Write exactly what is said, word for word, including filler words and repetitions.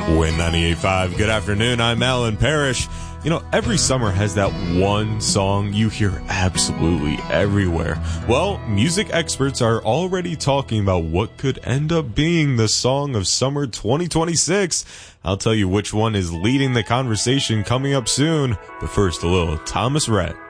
Win ninety-eight point five. Good afternoon. I'm Alan Parrish. You know, every summer has that one song you hear absolutely everywhere. Well, music experts are already talking about what could end up being the song of summer twenty twenty-six. I'll tell you which one is leading the conversation coming up soon. But first, a little Thomas Rhett.